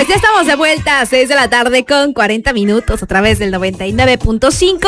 Pues ya estamos de vuelta, 6 de la tarde con 40 minutos a través del 99.5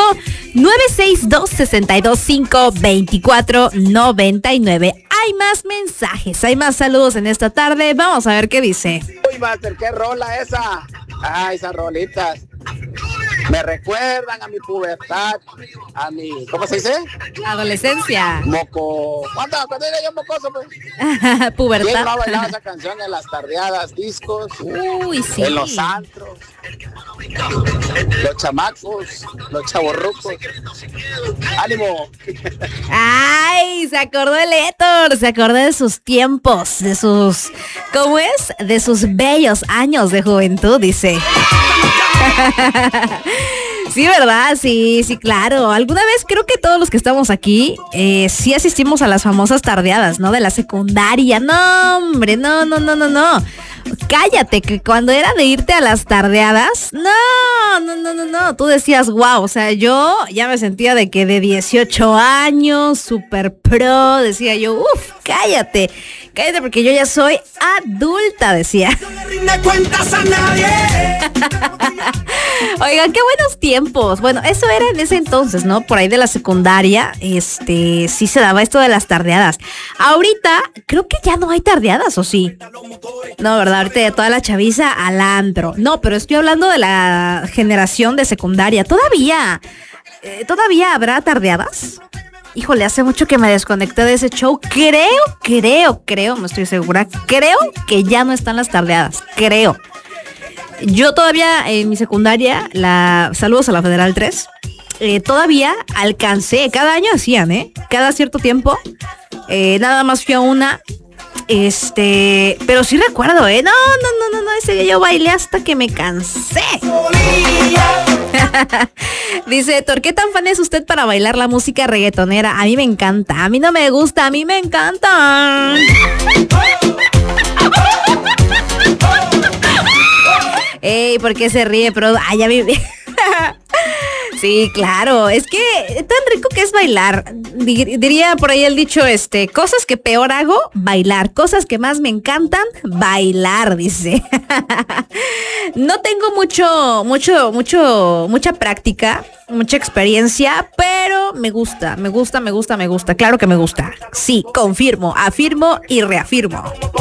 962-62-5-24-99. Hay más mensajes, hay más saludos en esta tarde. Vamos a ver qué dice. Uy, Master, qué rola esa. Esas rolitas me recuerdan a mi pubertad, a mi, ¿cómo se dice? Adolescencia. Moco. ¿Cuándo era yo mocoso, pues? Pubertad. ¿Quién no bailaba esa canción en las tardeadas, discos? Uy, sí. En los antros. Los chamacos, los chavorrucos. ¡Ánimo! Ay, se acordó el Héctor, se acordó de sus tiempos, de sus, ¿cómo es? De sus bellos años de juventud, dice. Sí, ¿verdad? Sí, claro. Alguna vez creo que todos los que estamos aquí sí asistimos a las famosas tardeadas, ¿no? De la secundaria. No, hombre, no. Cállate, que cuando era de irte a las tardeadas, no. Tú decías, wow, o sea, yo ya me sentía de que de 18 años, super pro, decía yo, cállate porque yo ya soy adulta, decía. No le rinde cuentas a nadie. Oigan, qué buenos tiempos. Bueno, eso era en ese entonces, ¿no? Por ahí de la secundaria, sí se daba esto de las tardeadas. Ahorita, creo que ya no hay tardeadas, ¿o sí? No, ¿verdad? Ahorita ya toda la chaviza al antro. No, pero estoy hablando de la generación de secundaria. ¿Todavía habrá tardeadas? Híjole, hace mucho que me desconecté de ese show. Creo, no estoy segura. Creo que ya no están las tardeadas. Creo. Yo todavía en mi secundaria, saludos a la Federal 3, todavía alcancé, cada año hacían, cada cierto tiempo, nada más fui a una, pero sí recuerdo, no, ese día yo bailé hasta que me cansé. Dice Héctor, ¿qué tan fan es usted para bailar la música reggaetonera? A mí me encanta, a mí no me gusta, a mí me encanta. Ey, ¿por qué se ríe? Pero, ya vi. Sí, claro, es que tan rico que es bailar. Diría por ahí el dicho, cosas que peor hago, bailar. Cosas que más me encantan, bailar, dice. No tengo mucha práctica, mucha experiencia, pero me gusta. Claro que me gusta. Sí, confirmo, afirmo y reafirmo.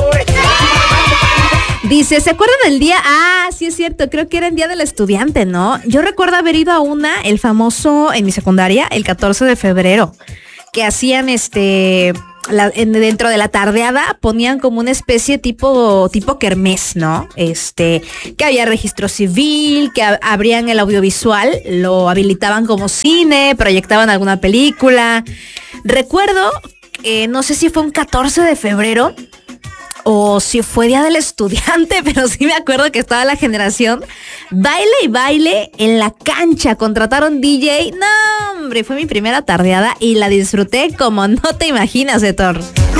Dice, ¿se acuerdan del día? Sí es cierto, creo que era el día del estudiante, ¿no? Yo recuerdo haber ido a el famoso, en mi secundaria, el 14 de febrero, que hacían dentro de la tardeada, ponían como una especie tipo kermés, ¿no? Que había registro civil, que abrían el audiovisual, lo habilitaban como cine, proyectaban alguna película. Recuerdo, no sé si fue un 14 de febrero, o si fue día del estudiante, pero sí me acuerdo que estaba la generación baile y baile en la cancha, contrataron DJ, no hombre, fue mi primera tardeada y la disfruté como no te imaginas, Héctor.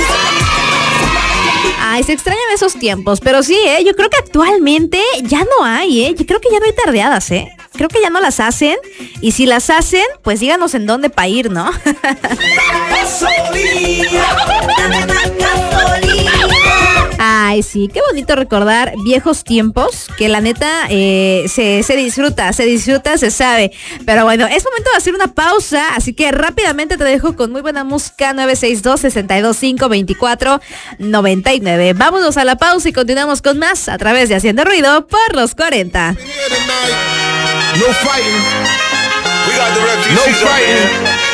Ay, se extrañan esos tiempos, pero sí, yo creo que actualmente ya no hay, yo creo que ya no hay tardeadas, creo que ya no las hacen, y si las hacen, pues díganos en dónde para ir, ¿no? Ay, sí, qué bonito recordar viejos tiempos, que la neta se disfruta, se sabe. Pero bueno, es momento de hacer una pausa, así que rápidamente te dejo con muy buena música, 962-62-5-24-99. Vámonos a la pausa y continuamos con más a través de Haciendo Ruido por los 40. No fighting. We got the refugees. No fighting.